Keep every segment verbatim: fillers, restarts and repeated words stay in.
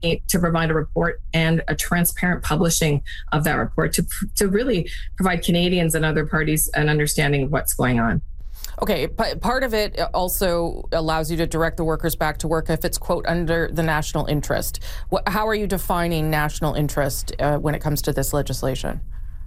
to provide a report and a transparent publishing of that report to, to really provide Canadians and other parties an understanding of what's going on. Okay, p- part of it also allows you to direct the workers back to work if it's, quote, under the national interest. What, how are you defining national interest uh, when it comes to this legislation?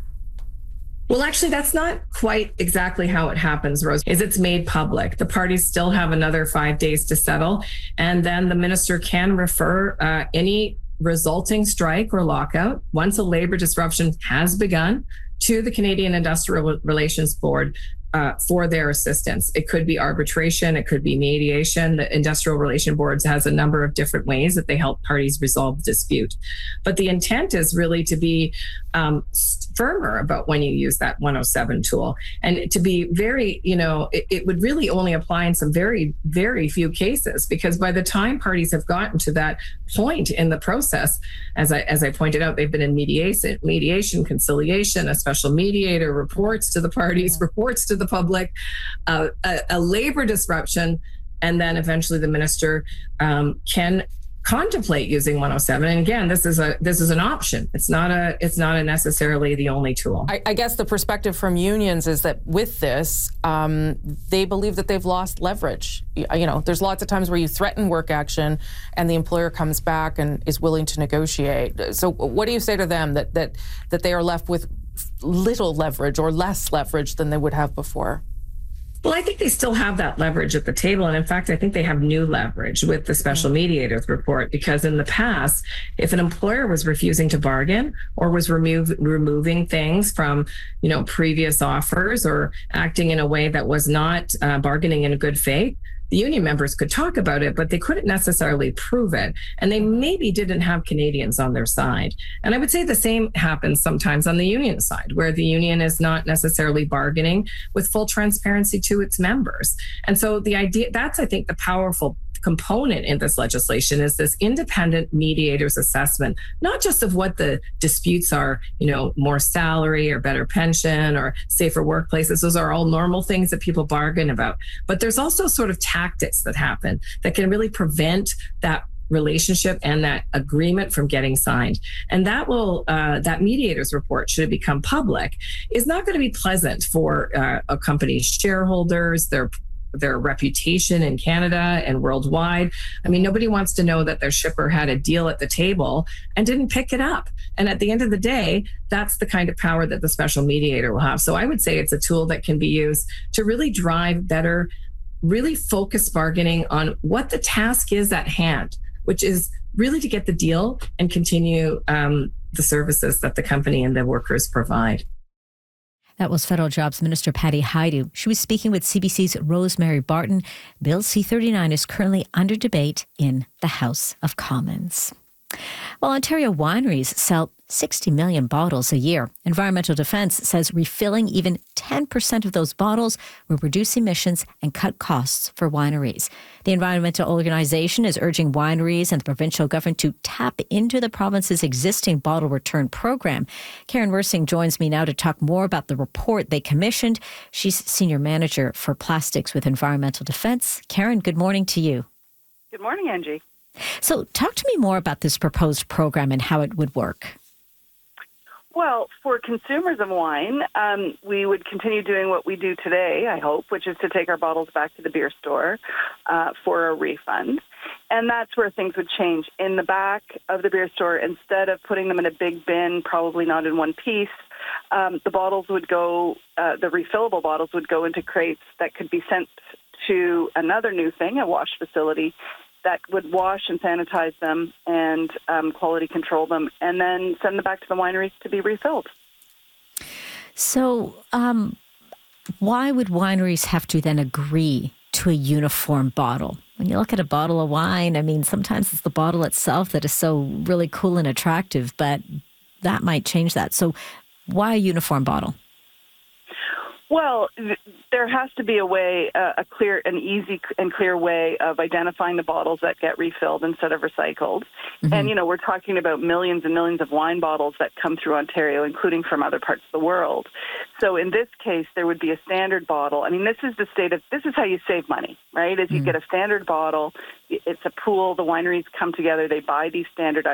Well, actually, that's not quite exactly how it happens, Rose, is it's made public. The parties still have another five days to settle, and then the minister can refer uh, any resulting strike or lockout once a labor disruption has begun to the Canadian Industrial Relations Board Uh, for their assistance. It could be arbitration, it could be mediation. The Industrial Relations Board has a number of different ways that they help parties resolve dispute. But the intent is really to be um, firmer about when you use that one oh seven tool, and to be very, you know, it, it would really only apply in some very, very few cases, because by the time parties have gotten to that point in the process, as I as I pointed out, they've been in mediation, mediation, conciliation, a special mediator, reports to the parties, reports to the public, uh, a, a labor disruption, and then eventually the minister um, can contemplate using one oh seven. And again, this is a this is an option. It's not a it's not a necessarily the only tool. I, I guess the perspective from unions is that with this, um, they believe that they've lost leverage. You know, there's lots of times where you threaten work action, and the employer comes back and is willing to negotiate. So, what do you say to them that that that they are left with little leverage or less leverage than they would have before? Well, I think they still have that leverage at the table. And in fact, I think they have new leverage with the special mediators report, because in the past, if an employer was refusing to bargain or was remove, removing things from, you know, previous offers or acting in a way that was not uh, bargaining in good faith, the union members could talk about it, but they couldn't necessarily prove it. And they maybe didn't have Canadians on their side. And I would say the same happens sometimes on the union side, where the union is not necessarily bargaining with full transparency to its members. And so the idea, that's, I think, the powerful component in this legislation is this independent mediator's assessment, not just of what the disputes are, you know, more salary or better pension or safer workplaces. Those are all normal things that people bargain about. But there's also sort of tactics that happen that can really prevent that relationship and that agreement from getting signed. And that will, uh, that mediator's report, should it become public, is not going to be pleasant for uh, a company's shareholders, their their reputation in Canada and worldwide. I mean, nobody wants to know that their shipper had a deal at the table and didn't pick it up. And at the end of the day, that's the kind of power that the special mediator will have. So I would say it's a tool that can be used to really drive better, really focused bargaining on what the task is at hand, which is really to get the deal and continue um, the services that the company and the workers provide. That was Federal Jobs Minister Patty Hajdu. She was speaking with C B C's Rosemary Barton. Bill C thirty-nine is currently under debate in the House of Commons. Well, Ontario wineries sell sixty million bottles a year. Environmental Defence says refilling even ten percent of those bottles will reduce emissions and cut costs for wineries. The environmental organisation is urging wineries and the provincial government to tap into the province's existing bottle return program. Karen Wersing joins me now to talk more about the report they commissioned. She's Senior Manager for Plastics with Environmental Defence. Karen, good morning to you. Good morning, Angie. So talk to me more about this proposed program and how it would work. Well, for consumers of wine, um, we would continue doing what we do today, I hope, which is to take our bottles back to the beer store uh, for a refund. And that's where things would change. In the back of the beer store, instead of putting them in a big bin, probably not in one piece, um, the bottles would go, uh, the refillable bottles would go into crates that could be sent to another new thing, a wash facility, that would wash and sanitize them and um, quality control them, and then send them back to the wineries to be refilled. So um, why would wineries have to then agree to a uniform bottle? When you look at a bottle of wine, I mean, sometimes it's the bottle itself that is so really cool and attractive, but that might change that. So why a uniform bottle? Well, th- there has to be a way, uh, a clear, an easy and clear way of identifying the bottles that get refilled instead of recycled. Mm-hmm. And, you know, we're talking about millions and millions of wine bottles that come through Ontario, including from other parts of the world. so in this case, there would be a standard bottle. I mean, this is the state of, this is how you save money, right? Is you mm. get a standard bottle. It's a pool. The wineries come together. They buy these standardized